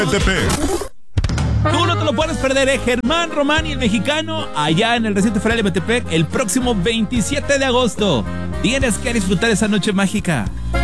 Metepec. Tú no te lo puedes perder, Germán Román, el mexicano, allá en el recinto ferial de Metepec, el próximo 27 de agosto. Tienes que disfrutar esa noche mágica.